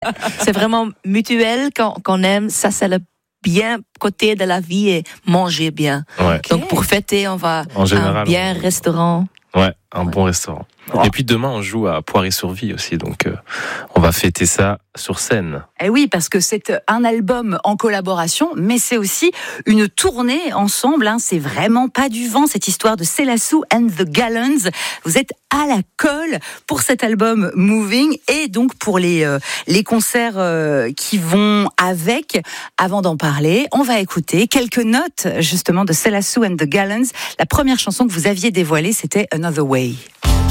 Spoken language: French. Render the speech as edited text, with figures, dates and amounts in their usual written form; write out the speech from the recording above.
C'est vraiment mutuel quand on aime. Ça, c'est le bien côté de la vie et manger bien. Ouais. Donc pour fêter, on va En général, à un bien restaurant. Ouais, un bon restaurant. Oh. Et puis demain, on joue à Poiré-sur-Vie aussi, donc on va fêter ça sur scène. Eh oui, parce que c'est un album en collaboration, mais c'est aussi une tournée ensemble. C'est vraiment pas du vent, cette histoire de Selassou and the Gallons. Vous êtes à la colle pour cet album Moving et donc pour les concerts qui vont avec. Avant d'en parler, on va écouter quelques notes justement de Selassou and the Gallons. La première chanson que vous aviez dévoilée, c'était Another Way.